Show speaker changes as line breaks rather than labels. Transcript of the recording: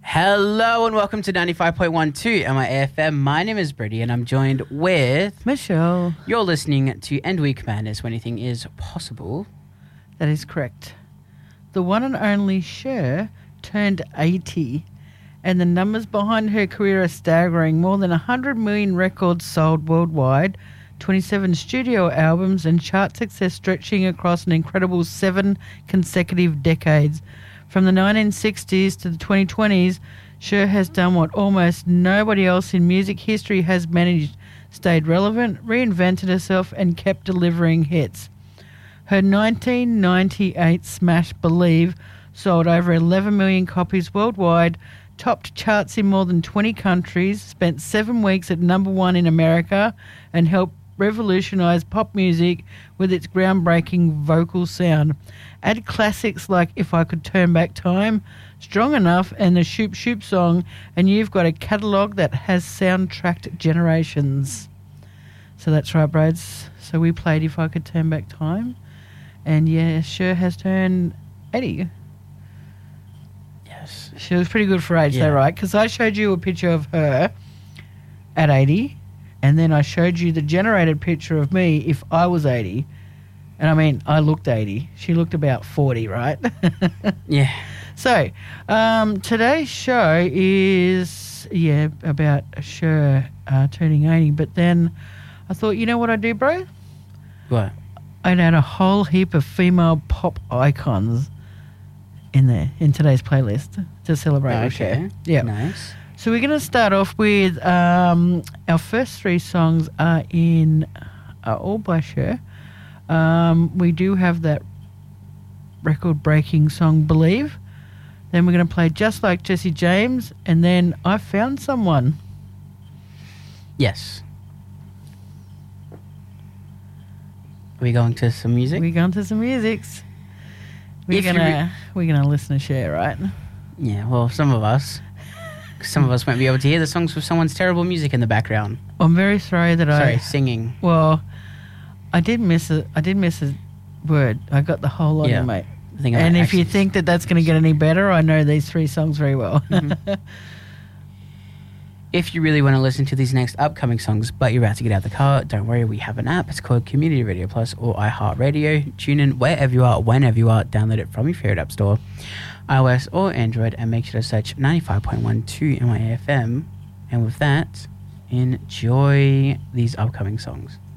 Hello and welcome to 95.12 MIFM. My name is Brady and I'm joined with
Michelle.
You're listening to End Week Madness, when anything is possible.
That is correct. The one and only Cher turned 80, and the numbers behind her career are staggering. More than 100 million records sold worldwide, 27 studio albums, and chart success stretching across an incredible 7 consecutive decades. From the 1960s to the 2020s, Cher has done what almost nobody else in music history has managed: stayed relevant, reinvented herself, and kept delivering hits. Her 1998 smash Believe sold over 11 million copies worldwide, topped charts in more than 20 countries, spent 7 weeks at number 1 in America, and helped revolutionise pop music with its groundbreaking vocal sound. Add classics like If I Could Turn Back Time, Strong Enough, and the Shoop Shoop song, and you've got a catalogue that has soundtracked generations. So that's right, Brads. So we played If I Could Turn Back Time, and yeah, Cher has turned 80.
Yes.
She was pretty good for age, though, right? Because I showed you a picture of her at 80, and then I showed you the generated picture of me if I was 80. And I mean, I looked 80. She looked about 40, right?
Yeah.
So, today's show is, about Cher turning 80. But then I thought, you know what I'd do, bro?
What?
I'd add a whole heap of female pop icons in there, in today's playlist, to celebrate with Cher. Yeah.
Nice.
So we're going to start off with our first 3 songs are all by Cher. We do have that record-breaking song Believe. Then we're going to play Just Like Jesse James, and then I Found Someone.
Yes. Are we going to some music?
We're going to some musics. We're gonna listen to Cher, right?
Yeah, well, some of us won't be able to hear the songs with someone's terrible music in the background.
I'm very sorry that
singing.
Well, I did miss a word. I got the whole lot in, mate. And if you think that that's going to get any better, I know these 3 songs very well.
Mm-hmm. If you really want to listen to these next upcoming songs, but you're about to get out of the car, don't worry, we have an app. It's called Community Radio Plus or iHeartRadio. Tune in wherever you are, whenever you are. Download it from your favorite app store, iOS or Android, and make sure to search 95.12 MIFM. And with that, enjoy these upcoming songs.